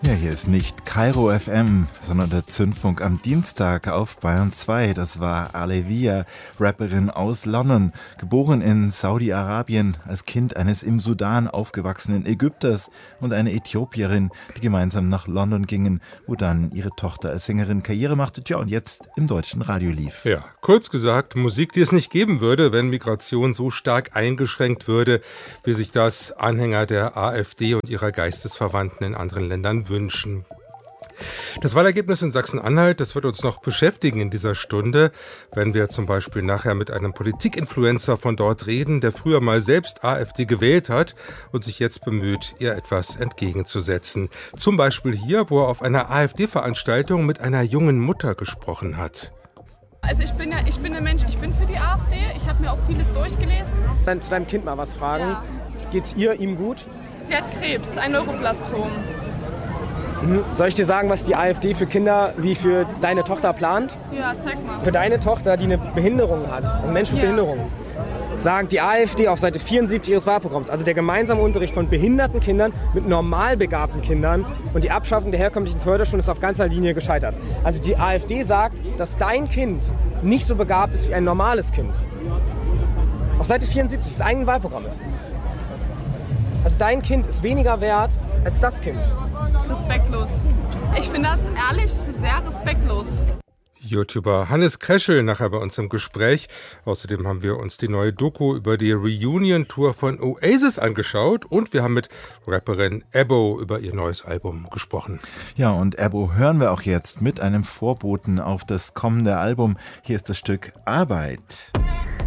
Ja, hier ist nicht Kairo FM, sondern der Zündfunk am Dienstag auf Bayern 2. Das war Alevia, Rapperin aus London, geboren in Saudi-Arabien, als Kind eines im Sudan aufgewachsenen Ägypters und einer Äthiopierin, die gemeinsam nach London gingen, wo dann ihre Tochter als Sängerin Karriere machte, tja, und jetzt im deutschen Radio lief. Ja, kurz gesagt, Musik, die es nicht geben würde, wenn Migration so stark eingeschränkt würde, wie sich das Anhänger der AfD und ihrer Geistesverwandten in anderen Ländern wünschen. Das Wahlergebnis in Sachsen-Anhalt, das wird uns noch beschäftigen in dieser Stunde, wenn wir zum Beispiel nachher mit einem Politikinfluencer von dort reden, der früher mal selbst AfD gewählt hat und sich jetzt bemüht, ihr etwas entgegenzusetzen. Zum Beispiel hier, wo er auf einer AfD-Veranstaltung mit einer jungen Mutter gesprochen hat. Also ich bin ein Mensch, ich bin für die AfD, ich habe mir auch vieles durchgelesen. Dann zu deinem Kind mal was fragen. Ja. Geht's ihm gut? Sie hat Krebs, ein Neuroblastom. Soll ich dir sagen, was die AfD für Kinder wie für deine Tochter plant? Ja, zeig mal. Für deine Tochter, die eine Behinderung hat, ein Mensch mit Behinderung, sagt die AfD auf Seite 74 ihres Wahlprogramms, also der gemeinsame Unterricht von behinderten Kindern mit normal begabten Kindern und die Abschaffung der herkömmlichen Förderschulen ist auf ganzer Linie gescheitert. Also die AfD sagt, dass dein Kind nicht so begabt ist wie ein normales Kind. Auf Seite 74 des eigenen Wahlprogramms. Also dein Kind ist weniger wert als das Kind. Respektlos. Ich finde das ehrlich sehr respektlos. YouTuber Hannes Kreschel nachher bei uns im Gespräch. Außerdem haben wir uns die neue Doku über die Reunion-Tour von Oasis angeschaut und wir haben mit Rapperin Ebo über ihr neues Album gesprochen. Ja, und Ebo hören wir auch jetzt mit einem Vorboten auf das kommende Album. Hier ist das Stück Arbeit.